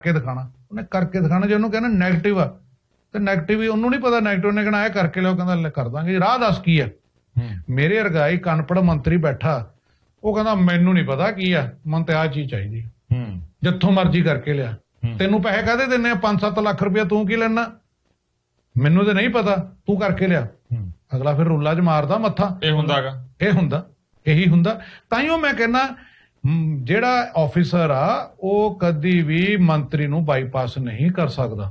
के दिखाना, उन्हें करके दिखाना। जो उन्होंने कहना नैगेटिव आ तो नैगेटिव ही उन्होंने नहीं पता नैगेटिव ने कहना यह करके लिया, कहना कर देंगे राह दस की है। मेरे अरगाई कनपड़ मंत्री बैठा वो कहना मैनू नहीं पता की है, मन तो आ चीज चाहिए जिथों मर्जी करके लिया, तेनू पैसे कहते देने 5-7 लाख रुपया तू की लेना, मैनू तो नहीं पता तू करके लिया। अगला फिर रूला च मारदा मत्था, यही हुंदा। ताइयों मैं कहना ਜਿਹੜਾ ऑफिसर आ वो कदी भी मंत्री नूं बाईपास नहीं कर सकदा।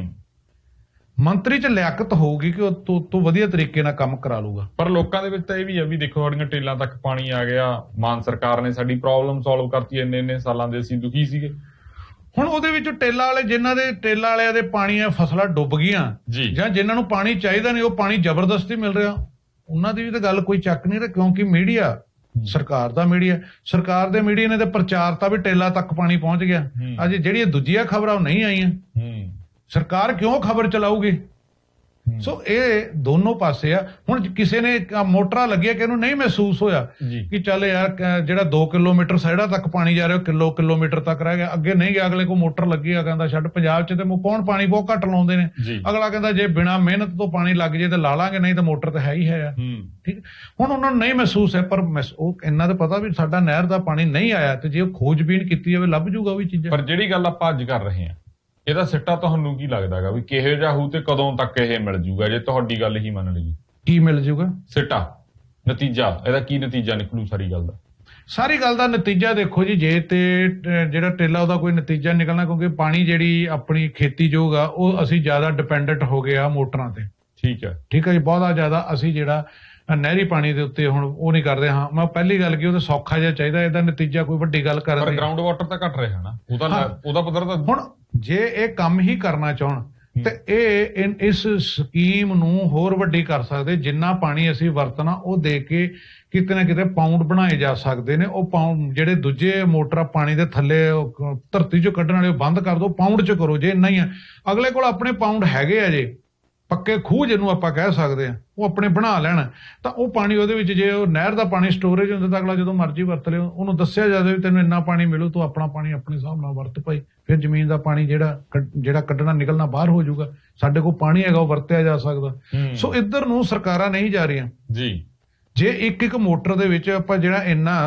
मंत्री च लियाकत होगी कि तू वधिया तरीके नाल काम करा लूगा। पर लोकां दे विच तां इह भी आ भी देखो साडीਆਂ टेलां तक पानी आ गया, मान सरकार ने साडी प्रॉब्लम सॉल्व करती, इन्ने सालां दे ਅਸੀਂ दुखी ਸੀਗੇ। ਹੁਣ ਉਹਦੇ ਵਿੱਚ ਟੇਲਾ ਵਾਲੇ ਜਿਨ੍ਹਾਂ ਦੇ ਟੇਲਾ ਵਾਲਿਆਂ ਦੇ ਪਾਣੀ ਆ ਫਸਲਾਂ ਡੁੱਬ ਗਈਆਂ ਜਾਂ ਜਿਨ੍ਹਾਂ ਨੂੰ ਪਾਣੀ ਚਾਹੀਦਾ ਨਹੀਂ ਉਹ ਪਾਣੀ ਜ਼ਬਰਦਸਤੀ ਮਿਲ ਰਿਹਾ, ਉਹਨਾਂ ਦੀ ਵੀ ਤਾਂ ਗੱਲ ਕੋਈ ਚੱਕ ਨਹੀਂ ਰਿਹਾ। ਕਿਉਂਕਿ ਮੀਡੀਆ ਸਰਕਾਰ ਦਾ ਮੀਡੀਆ, ਸਰਕਾਰ ਦੇ ਮੀਡੀਆ ਨੇ ਤਾਂ ਪ੍ਰਚਾਰਤਾ ਵੀ ਟੇਲਾ ਤੱਕ ਪਾਣੀ ਪਹੁੰਚ ਗਿਆ। ਅੱਜ ਜਿਹੜੀਆਂ ਦੂਜੀਆਂ ਖਬਰਾਂ ਉਹ ਨਹੀਂ ਆਈਆਂ, ਸਰਕਾਰ ਕਿਉਂ ਖਬਰ ਚਲਾਊਗੀ? ਸੋ ਇਹ ਦੋਨੋਂ ਪਾਸੇ ਆ। ਹੁਣ ਕਿਸੇ ਨੇ ਮੋਟਰਾਂ ਲੱਗਿਆ ਕਿ ਇਹਨੂੰ ਨਹੀਂ ਮਹਿਸੂਸ ਹੋਇਆ ਕਿ ਚੱਲ ਯਾਰ ਜਿਹੜਾ 2 ਕਿਲੋਮੀਟਰ ਸਾਈਡਾਂ ਤੱਕ ਪਾਣੀ ਜਾ ਰਿਹਾ ਕਿਲੋਮੀਟਰ ਤੱਕ ਰਹਿ ਗਿਆ, ਅੱਗੇ ਨਹੀਂ ਗਿਆ। ਅਗਲੇ ਕੋਲ ਮੋਟਰ ਲੱਗੀ ਆ, ਕਹਿੰਦਾ ਛੱਡ ਪੰਜਾਬ ਚ ਤੇ ਕੌਣ ਪਾਣੀ ਬਹੁਤ ਘੱਟ ਲਾਉਂਦੇ ਨੇ। ਅਗਲਾ ਕਹਿੰਦਾ ਜੇ ਬਿਨਾਂ ਮਿਹਨਤ ਤੋਂ ਪਾਣੀ ਲੱਗ ਜੇ ਤੇ ਲਾ ਲਾਂਗੇ, ਨਹੀਂ ਤਾਂ ਮੋਟਰ ਤਾਂ ਹੈ ਹੀ ਹੈ। ਠੀਕ, ਹੁਣ ਉਹਨਾਂ ਨੂੰ ਨਹੀਂ ਮਹਿਸੂਸ ਹੈ, ਪਰ ਉਹ ਇਹਨਾਂ ਦਾ ਪਤਾ ਵੀ ਸਾਡਾ ਨਹਿਰ ਦਾ ਪਾਣੀ ਨਹੀਂ ਆਇਆ, ਤੇ ਜੇ ਉਹ ਖੋਜਬੀਨ ਕੀਤੀ ਜਾਵੇ ਲੱਭ ਜੂਗਾ ਉਹ ਵੀ ਚੀਜ਼ਾਂ। ਪਰ ਜਿਹੜੀ ਗੱਲ ਆਪਾਂ ਅੱਜ ਕਰ ਰਹੇ ਹਾਂ ਇਹਦਾ ਸਿੱਟਾ ਤੁਹਾਨੂੰ ਕੀ ਲੱਗਦਾ ਹੈਗਾ ਵੀ ਕਿਹੋ ਜਿਹਾ ਹੋਊ ਤੇ ਕਦੋਂ ਤੱਕ ਇਹ ਮਿਲ ਜੂਗਾ? ਜੇ ਤੁਹਾਡੀ ਗੱਲ ਹੀ ਮੰਨ ਲਈਏ ਕੀ ਮਿਲ ਜੂਗਾ ਸਿੱਟਾ, ਨਤੀਜਾ, ਇਹਦਾ ਕੀ ਨਤੀਜਾ ਨਿਕਲੂ ਸਾਰੀ ਗੱਲ ਦਾ? ਸਾਰੀ ਗੱਲ ਦਾ ਨਤੀਜਾ ਦੇਖੋ ਜੀ, ਜੇ ਤੇ ਜਿਹੜਾ ਟੇਲਾ ਉਹਦਾ ਕੋਈ ਨਤੀਜਾ ਨਿਕਲਣਾ, ਕਿਉਂਕਿ ਪਾਣੀ ਜਿਹੜੀ ਆਪਣੀ ਖੇਤੀਯੋਗ ਆ ਉਹ ਅਸੀਂ ਜ਼ਿਆਦਾ ਡਿਪੈਂਡੈਂਟ ਹੋ ਗਏ ਆ ਮੋਟਰਾਂ ਤੇ। ਠੀਕ ਹੈ ਜੀ, ਬਹੁਤਾ ਜ਼ਿਆਦਾ ਅਸੀਂ ਜਿਹੜਾ ਨਹਿਰੀ ਪਾਣੀ ਦੇ ਉੱਤੇ ਹੁਣ ਉਹ ਨਹੀਂ ਕਰਦੇ। ਹਾਂ, ਮੈਂ ਪਹਿਲੀ ਗੱਲ ਕੀ ਉਹਦਾ ਸੌਖਾ ਜਿਹਾ ਚਾਹੀਦਾ, ਇਹਦਾ ਨਤੀਜਾ ਕੋਈ ਵੱਡੀ ਗੱਲ ਕਰਨ ਦੀ। ਗਰਾਊਂਡ ਵਾਟਰ ਤਾਂ ਘਟ ਰਿਹਾ ਨਾ, ਉਹਦਾ ਪੱਧਰ ਤਾਂ ਹੁਣ ਜੇ ਇਹ ਕੰਮ ਹੀ ਕਰਨਾ ਚਾਹਣ ਤੇ ਇਹ ਇਸ ਸਕੀਮ ਨੂੰ ਹੋਰ ਵੱਡੀ ਕਰ ਸਕਦੇ। ਜਿੰਨਾ ਪਾਣੀ ਅਸੀਂ ਵਰਤਣਾ ਉਹ ਦੇ ਕੇ ਕਿਤੇ ਨਾ ਕਿਤੇ ਪਾਉਂਡ ਬਣਾਏ ਜਾ ਸਕਦੇ ਨੇ। ਉਹ ਪਾਉਂਡ ਜਿਹੜੇ ਦੂਜੇ ਮੋਟਰਾਂ ਪਾਣੀ ਦੇ ਥੱਲੇ ਧਰਤੀ ਚੋਂ ਕੱਢਣ ਵਾਲੇ ਉਹ ਬੰਦ ਕਰ ਦਿਓ, ਪਾਉਂਡ ਚ ਕਰੋ। ਜੇ ਇੰਨਾ ਹੀ ਆ, ਅਗਲੇ ਕੋਲ ਆਪਣੇ ਪਾਉਂਡ ਹੈਗੇ ਆ, ਜੇ ਪੱਕੇ ਖੂਹ ਜਿਹਨੂੰ ਆਪਾਂ ਕਹਿ ਸਕਦੇ ਆ, ਉਹ ਆਪਣੇ ਬਣਾ ਲੈਣ ਤਾਂ ਉਹ ਪਾਣੀ ਉਹਦੇ ਵਿੱਚ, ਜੇ ਉਹ ਨਹਿਰ ਦਾ ਪਾਣੀ ਸਟੋਰੇਜ ਹੁੰਦਾ ਤਾਂ ਅਗਲਾ ਜਦੋਂ ਮਰਜ਼ੀ ਵਰਤ ਲਿਓ। ਉਹਨੂੰ ਦੱਸਿਆ ਜਾਵੇ ਵੀ ਤੈਨੂੰ ਇੰਨਾ ਪਾਣੀ ਮਿਲੂ, ਤੂੰ ਆਪਣਾ ਪਾਣੀ ਆਪਣੇ ਹਿਸਾਬ ਨਾਲ ਵਰਤ ਭਾਈ। ਫਿਰ ਜ਼ਮੀਨ ਦਾ ਪਾਣੀ ਜਿਹੜਾ ਕੱਢਣਾ ਨਿਕਲਣਾ ਬਾਹਰ ਹੋ ਜਾਊਗਾ। ਸਾਡੇ ਕੋਲ ਪਾਣੀ ਹੈਗਾ, ਉਹ ਵਰਤਿਆ ਜਾ ਸਕਦਾ। ਸੋ ਇੱਧਰ ਨੂੰ ਸਰਕਾਰਾਂ ਨਹੀਂ ਜਾ ਰਹੀਆਂ ਜੀ। ਜੇ ਇੱਕ ਮੋਟਰ ਦੇ ਵਿੱਚ ਆਪਾਂ ਜਿਹੜਾ ਇੰਨਾ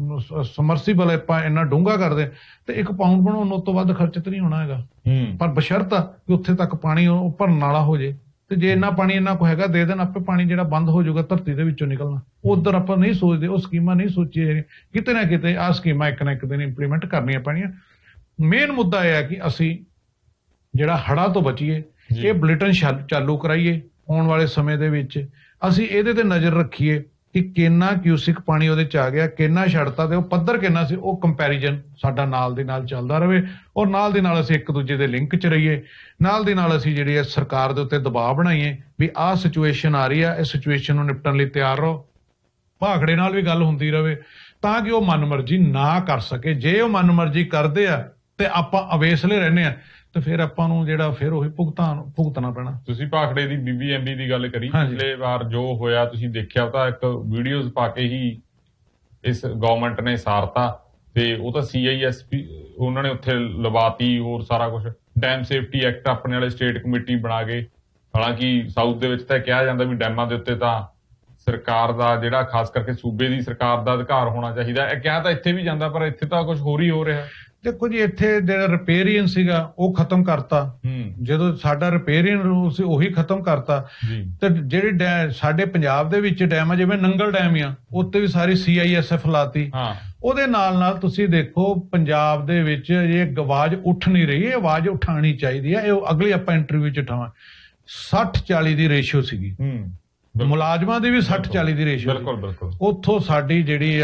ਸਮਰਸੀਬਲ ਆਪਾਂ ਇੰਨਾ ਡੂੰਘਾ ਕਰਦੇ ਤੇ ਇੱਕ ਪਾਉਂਡ ਬਣਾਉਣ ਉਸ ਤੋਂ ਵੱਧ ਖਰਚ ਤਾਂ ਨਹੀਂ ਹੋਣਾ ਹੈਗਾ। ਪਰ ਬਸ਼ਰਤ ਕਿ ਉੱਥੇ ਤੱਕ ਪਾਣੀ ਉਹ ਭਰਨ ਵਾਲਾ ਹੋ ਜੇ, ਤੇ ਜੇ ਇੰਨਾ ਪਾਣੀ ਇੰਨਾ ਕੋ ਹੈਗਾ ਦੇ ਦੇਣ, ਆਪੇ ਪਾਣੀ ਜਿਹੜਾ ਬੰਦ ਹੋ ਜਾਊਗਾ ਧਰਤੀ ਦੇ ਵਿੱਚੋਂ ਨਿਕਲਣਾ। ਉਧਰ ਆਪਾਂ ਨਹੀਂ ਸੋਚਦੇ, ਉਹ ਸਕੀਮਾਂ ਨਹੀਂ ਸੋਚੀਆਂ। ਕਿਤੇ ਨਾ ਕਿਤੇ ਆਹ ਸਕੀਮਾਂ ਇੱਕ ਨਾ ਇੱਕ ਦਿਨ ਇੰਪਲੀਮੈਂਟ ਕਰਨੀਆਂ ਪੈਣੀਆਂ। ਮੇਨ ਮੁੱਦਾ ਇਹ ਹੈ ਕਿ ਅਸੀਂ ਜਿਹੜਾ ਹੜ੍ਹਾਂ ਤੋਂ ਬਚੀਏ, ਇਹ ਬੁਲੇਟਿਨ ਚਾਲੂ ਕਰਾਈਏ। ਆਉਣ ਵਾਲੇ ਸਮੇਂ ਦੇ ਵਿੱਚ ਅਸੀਂ ਇਹਦੇ ਤੇ ਨਜ਼ਰ ਰੱਖੀਏ ਕਿ ਕਿੰਨਾ ਕਿਊਸਿਕ ਪਾਣੀ ਉਹਦੇ ਚ ਆ ਗਿਆ, ਕਿੰਨਾ ਛੱਡਤਾ ਤੇ ਉਹ ਪੱਧਰ ਕਿੰਨਾ ਸੀ। ਉਹ ਕੰਪੈਰੀਜ਼ਨ ਸਾਡਾ ਨਾਲ ਦੀ ਨਾਲ ਚੱਲਦਾ ਰਹੇ, ਔਰ ਨਾਲ ਦੀ ਨਾਲ ਅਸੀਂ ਇੱਕ ਦੂਜੇ ਦੇ ਲਿੰਕ ਚ ਰਹੀਏ। ਨਾਲ ਦੀ ਨਾਲ ਅਸੀਂ ਜਿਹੜੀ ਹੈ ਸਰਕਾਰ ਦੇ ਉੱਤੇ ਦਬਾਅ ਬਣਾਈਏ ਵੀ ਆਹ ਸਿਚੁਏਸ਼ਨ ਆ ਰਹੀ ਆ, ਇਸ ਸਿਚੁਏਸ਼ਨ ਨੂੰ ਨਿਪਟਣ ਲਈ ਤਿਆਰ ਰਹੋ। ਭਾਖੜੇ ਨਾਲ ਵੀ ਗੱਲ ਹੁੰਦੀ ਰਹੇ ਤਾਂ ਕਿ ਉਹ ਮਨਮਰਜ਼ੀ ਨਾ ਕਰ ਸਕੇ। ਜੇ ਉਹ ਮਨਮਰਜ਼ੀ ਕਰਦੇ ਆ ਤੇ ਆਪਾਂ ਅਵੇਸਲੇ ਰਹਿੰਦੇ ਆ ਤੇ ਫਿਰ ਆਪਾਂ ਨੂੰ ਜਿਹੜਾ ਫਿਰ ਉਹੀ ਭੁਗਤਣਾ ਪੈਣਾ। ਤੁਸੀਂ ਭਾਖੜੇ ਦੀ BBMB ਦੀ ਗੱਲ ਕਰੀ, ਪਿਛਲੇ ਵਾਰ ਜੋ ਹੋਇਆ ਤੁਸੀਂ ਦੇਖਿਆ, ਉਹ ਤਾਂ ਇੱਕ ਵੀਡੀਓਜ਼ ਪਾ ਕੇ ਹੀ ਇਸ ਗਵਰਨਮੈਂਟ ਨੇ ਸਾਰਤਾ, ਤੇ ਉਹ ਤਾਂ CISP ਉਹਨਾਂ ਨੇ ਉੱਥੇ ਲਵਾਤੀ, ਹੋਰ ਸਾਰਾ ਕੁਝ। ਡੈਮ ਸੇਫਟੀ ਐਕਟ ਆਪਣੇ ਵਾਲੇ ਸਟੇਟ ਕਮੇਟੀ ਬਣਾ ਕੇ, ਹਾਲਾਂਕਿ ਸਾਊਥ ਦੇ ਵਿੱਚ ਤਾਂ ਕਿਹਾ ਜਾਂਦਾ ਵੀ ਡੈਮਾਂ ਦੇ ਉੱਤੇ ਤਾਂ ਸਰਕਾਰ ਦਾ ਜਿਹੜਾ ਖਾਸ ਕਰਕੇ ਸੂਬੇ ਦੀ ਸਰਕਾਰ ਦਾ ਅਧਿਕਾਰ ਹੋਣਾ ਚਾਹੀਦਾ। ਇਹ ਕਿਹਾ ਤਾਂ ਇੱਥੇ ਵੀ ਜਾਂਦਾ, ਪਰ ਇੱਥੇ ਤਾਂ ਕੁਝ ਹੋਰ ਹੀ ਹੋ ਰਿਹਾ। ਦੇਖੋ ਜੀ, ਇੱਥੇ ਜਿਹੜਾ ਰਿਪੇਰੀਅਨ ਸੀਗਾ ਉਹ ਖਤਮ ਕਰਤਾ। ਜਦੋਂ ਸਾਡਾ ਰਿਪੇਰੀਅਨ ਰੂਲ ਸੀ ਉਹੀ ਖਤਮ ਕਰਤਾ। ਤੇ ਜਿਹੜੇ ਸਾਡੇ ਪੰਜਾਬ ਦੇ ਵਿੱਚ ਡੈਮ ਆ, ਜਿਵੇਂ ਨੰਗਲ ਡੈਮ ਆ, ਉੱਤੇ ਵੀ ਸਾਰੀ CISF ਲਾਤੀ। ਉਹਦੇ ਨਾਲ ਤੁਸੀਂ ਦੇਖੋ ਪੰਜਾਬ ਦੇ ਵਿੱਚ ਇਹ ਆਵਾਜ਼ ਉੱਠ ਨਹੀਂ ਰਹੀ। ਇਹ ਆਵਾਜ਼ ਉਠਾਉਣੀ ਚਾਹੀਦੀ ਹੈ। ਇਹ ਅਗਲੀ ਆਪਾਂ ਇੰਟਰਵਿਊ ਚ ਉਠਾਵਾਂ। 60-40 ਦੀ ਰੇਸ਼ੋ ਸੀਗੀ, ਮੁਲਾਜ਼ਮਾਂ ਦੀ ਵੀ 60-40 ਦੀ ਰੇਸ਼ੋ। ਬਿਲਕੁਲ। ਉੱਥੋਂ ਸਾਡੀ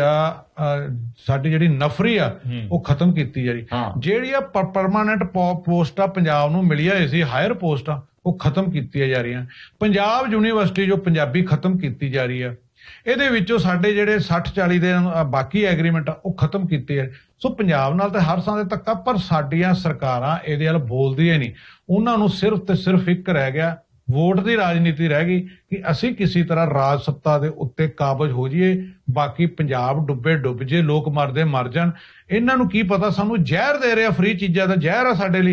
ਜਿਹੜੀ ਨਫਰੀ ਆ ਉਹ ਖਤਮ ਕੀਤੀ ਜਾ ਰਹੀ। ਜਿਹੜੀ ਆ ਪਰਮਾਨੈਂਟ ਪੋਸਟ ਆ ਪੰਜਾਬ ਨੂੰ ਮਿਲੀਆਂ ਹੋਈ ਸੀ, ਹਾਇਰ ਪੋਸਟ ਆ, ਉਹ ਖਤਮ ਕੀਤੀਆਂ ਜਾ ਰਹੀਆਂ। ਪੰਜਾਬ ਯੂਨੀਵਰਸਿਟੀ ਜੋ ਪੰਜਾਬੀ ਖਤਮ ਕੀਤੀ ਜਾ ਰਹੀ ਆ, ਇਹਦੇ ਵਿੱਚੋਂ ਸਾਡੇ ਜਿਹੜੇ 60-40 ਦੇ ਬਾਕੀ ਐਗਰੀਮੈਂਟ ਆ ਉਹ ਖਤਮ ਕੀਤੇ ਆ। ਸੋ ਪੰਜਾਬ ਨਾਲ ਤਾਂ ਹਰ ਥਾਂ ਤੇ ਧੱਕਾ, ਪਰ ਸਾਡੀਆਂ ਸਰਕਾਰਾਂ ਇਹਦੇ ਵੱਲ ਬੋਲਦੀਆਂ ਨਹੀਂ। ਉਹਨਾਂ ਨੂੰ ਸਿਰਫ ਤੇ ਸਿਰਫ ਇੱਕ ਰਹਿ ਗਿਆ ਵੋਟ ਦੀ ਰਾਜਨੀਤੀ ਰਹਿ ਗਈ ਕਿ ਅਸੀਂ ਕਿਸੇ ਤਰ੍ਹਾਂ ਰਾਜ ਸੱਤਾ ਦੇ ਉੱਤੇ ਕਾਬਜ ਹੋ ਜਾਈਏ, ਬਾਕੀ ਪੰਜਾਬ ਡੁੱਬੇ ਡੁੱਬ ਜੇ, ਲੋਕ ਮਰਦੇ ਮਰ ਜਾਣ। ਇਹਨਾਂ ਨੂੰ ਕੀ ਪਤਾ ਸਾਨੂੰ ਜ਼ਹਿਰ ਦੇ ਰਿਹਾ, ਫ੍ਰੀ ਚੀਜ਼ਾਂ ਦਾ ਜ਼ਹਿਰ ਆ ਸਾਡੇ ਲਈ।